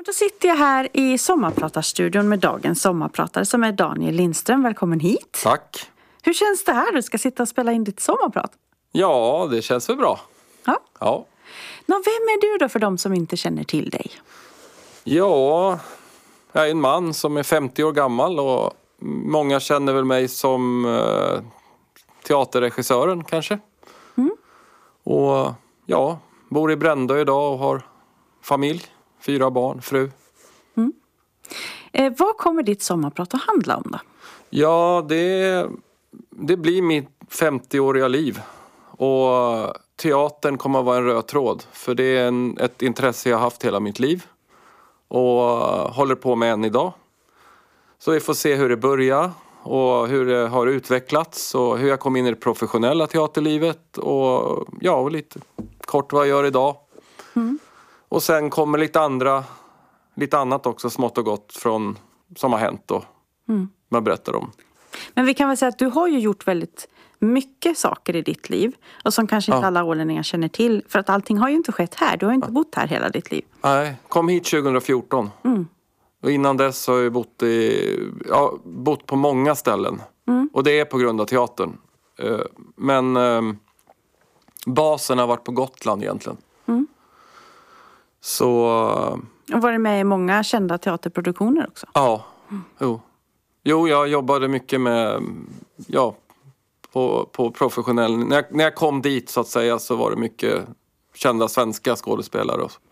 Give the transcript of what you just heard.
Men då sitter jag här i sommarpratarstudion med dagens sommarpratare som är Daniel Lindström. Välkommen hit. Tack. Hur känns det här? Du ska sitta och spela in ditt sommarprat. Ja, det känns väl bra. Ja. Ja. Nå, vem är du då för de som inte känner till dig? Ja, jag är en man som är 50 år gammal och många känner väl mig som teaterregissören kanske. Mm. Och ja, bor i Brändö idag och har familj, 4 barn, fru. Vad kommer ditt sommarprat att handla om då? Ja, det blir mitt 50-åriga liv. Och teatern kommer att vara en röd tråd. För det är ett intresse jag har haft hela mitt liv. Och håller på med än idag. Så vi får se hur det börjar. Och hur det har utvecklats. Och hur jag kom in i det professionella teaterlivet. Och ja, och lite kort vad jag gör idag. Mm. Och sen kommer lite annat också smått och gott som har hänt då. Man berättar om. Men vi kan väl säga att du har ju gjort väldigt mycket saker i ditt liv. Och som kanske inte alla ålänningar känner till. För att allting har ju inte skett här. Du har ju inte bott här hela ditt liv. Nej, kom hit 2014. Och innan dess har jag bott på många ställen. Och det är på grund av teatern. Men basen har varit på Gotland egentligen. Så... Och varit med i många kända teaterproduktioner också. Ja, Jo, jag jobbade mycket med... Ja, på professionell... När jag kom dit så att säga så var det mycket kända svenska skådespelare.